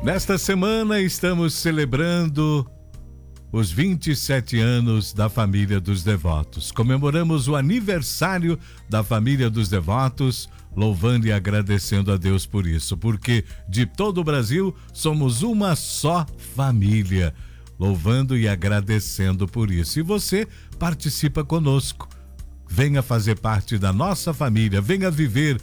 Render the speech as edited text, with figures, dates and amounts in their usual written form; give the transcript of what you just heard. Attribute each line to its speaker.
Speaker 1: Nesta semana estamos celebrando os 27 anos da Família dos Devotos. Comemoramos o aniversário da Família dos Devotos, louvando e agradecendo a Deus por isso, porque de todo o Brasil somos uma só família, louvando e agradecendo por isso. E você participa conosco. Venha fazer parte da nossa família, venha viver